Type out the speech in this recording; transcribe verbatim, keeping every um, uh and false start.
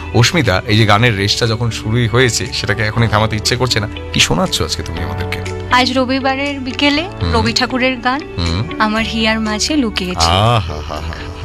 অস্মিতা, এই যে গানের রেসটা যখন শুরুই হয়েছে সেটাকে এখনই থামাতে ইচ্ছে করছে না। কি শোনাচ্ছ আজকে তুমি আমাদেরকে? আজ রবিবারের বিকেলে রবি ঠাকুরের গান আমার হিয়ার মাঝে লুকিয়েছে। আহা হা হা,